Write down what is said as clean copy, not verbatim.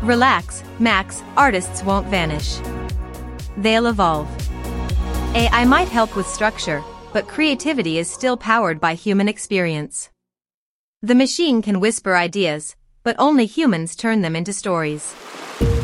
Relax, Max, artists won't vanish. They'll evolve. AI might help with structure, but creativity is still powered by human experience. The machine can whisper ideas, but only humans turn them into stories.